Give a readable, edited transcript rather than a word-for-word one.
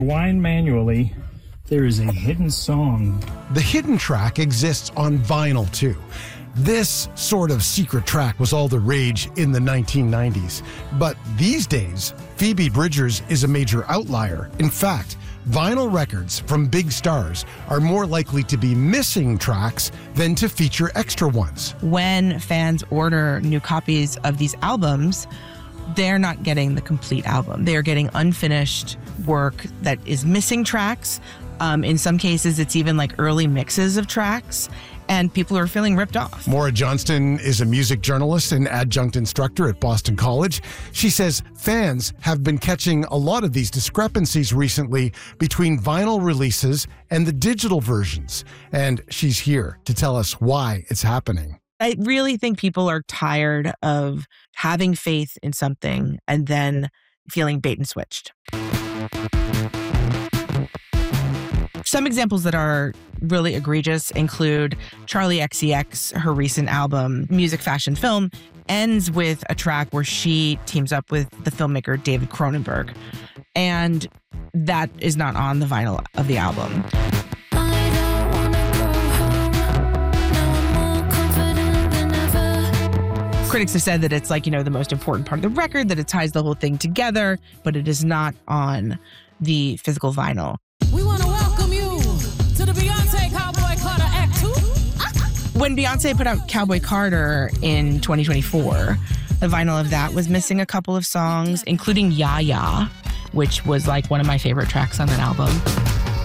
Wind manually, there is a hidden song. The hidden track exists on vinyl, too. This sort of secret track was all the rage in the 1990s. But these days, Phoebe Bridgers is a major outlier. In fact, vinyl records from big stars are more likely to be missing tracks than to feature extra ones. When fans order new copies of these albums, they're not getting the complete album. They're getting unfinished work that is missing tracks. In some cases, it's even like early mixes of tracks, and people are feeling ripped off. Maura Johnston is a music journalist and adjunct instructor at Boston College. She says fans have been catching a lot of these discrepancies recently between vinyl releases and the digital versions. And she's here to tell us why it's happening. I really think people are tired of having faith in something and then feeling bait and switched. Some examples that are really egregious include Charli XCX. Her recent album, Music, Fashion, Film, ends with a track where she teams up with the filmmaker David Cronenberg. And that is not on the vinyl of the album. Critics have said that it's like, the most important part of the record, that it ties the whole thing together, but it is not on the physical vinyl. We want to welcome you to the Beyonce Cowboy Carter Act 2. When Beyonce put out Cowboy Carter in 2024, the vinyl of that was missing a couple of songs, including Ya Ya, which was like one of my favorite tracks on that album.